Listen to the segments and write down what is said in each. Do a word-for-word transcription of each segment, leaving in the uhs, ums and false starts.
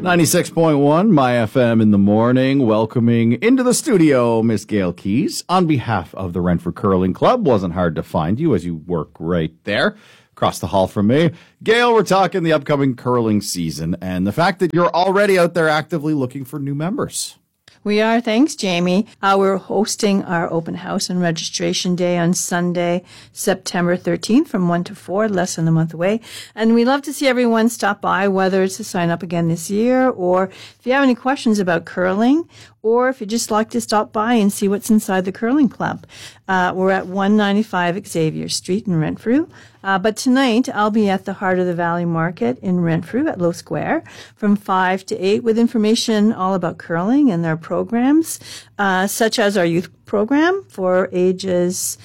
ninety-six point one, My F M in the morning, welcoming into the studio Miss Gail Keys. On behalf of the Renfrew Curling Club, wasn't hard to find you as you work right there across the hall from me. Gail, we're talking the upcoming curling season and the fact that you're already out there actively looking for new members. We are. Thanks, Jamie. Uh, we're hosting our open house and registration day on Sunday, September thirteenth from one to four, less than a month away. And we love to see everyone stop by, whether it's to sign up again this year or if you have any questions about curling or if you just like to stop by and see what's inside the curling club. Uh, we're at one ninety-five Xavier Street in Renfrew. Uh, but tonight, I'll be at the Heart of the Valley Market in Renfrew at Low Square from five to eight with information all about curling and their programs, uh, such as our youth program for ages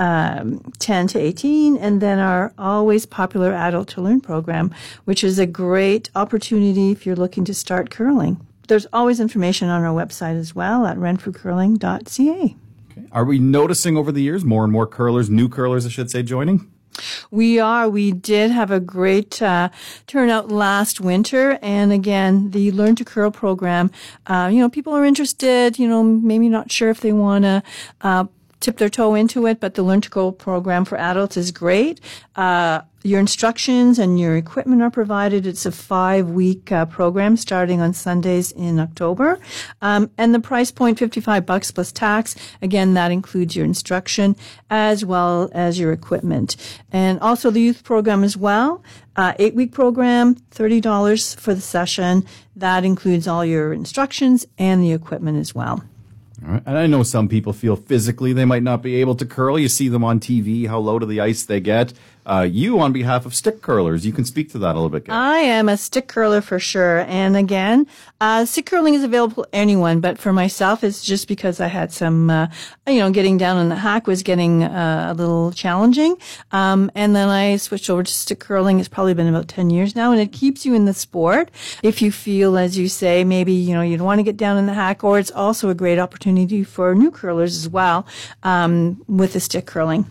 um, ten to eighteen, and then our always popular Adult to Learn program, which is a great opportunity if you're looking to start curling. There's always information on our website as well at renfrew curling dot c a. Okay. Are we noticing over the years more and more curlers, new curlers, I should say, joining? We are. We did have a great uh, turnout last winter. And again, the Learn to Curl program, uh, you know, people are interested, you know, maybe not sure if they want to uh, tip their toe into it, but the Learn to Curl program for adults is great. Uh, your instructions and your equipment are provided. It's a five-week uh, program starting on Sundays in October. Um, and the price point, fifty-five bucks plus tax. Again, that includes your instruction as well as your equipment. And also the youth program as well. Uh, eight-week program, thirty dollars for the session. That includes all your instructions and the equipment as well. All right. And I know some people feel physically they might not be able to curl. You see them on T V, how low to the ice they get. Uh, you, on behalf of stick curlers, you can speak to that a little bit, Gail. I am a stick curler for sure. And again, uh, stick curling is available to anyone, but for myself, it's just because I had some, uh, you know, getting down on the hack was getting uh, a little challenging. Um, and then I switched over to stick curling. It's probably been about ten years now, and it keeps you in the sport. If you feel, as you say, maybe, you know, you don't want to get down in the hack, or it's also a great opportunity for new curlers as well, um, with the stick curling.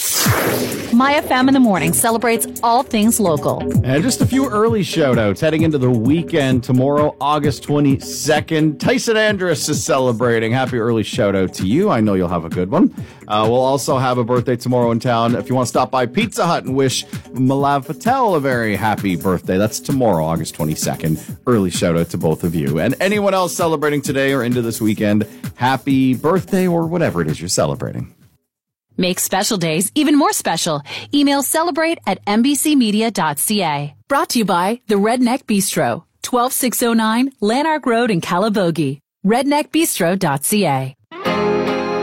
My F M in the morning celebrates all things local. And just a few early shout-outs heading into the weekend tomorrow, August twenty-second. Tyson Andrus is celebrating. Happy early shout-out to you. I know you'll have a good one. Uh, we'll also have a birthday tomorrow in town. If you want to stop by Pizza Hut and wish Malav Patel a very happy birthday, that's tomorrow, August twenty-second. Early shout-out to both of you. And anyone else celebrating today or into this weekend, happy birthday or whatever it is you're celebrating. Make special days even more special. Email celebrate at n b c media dot c a. Brought to you by the Redneck Bistro, twelve six oh nine Lanark Road in Calabogie. redneck bistro dot c a.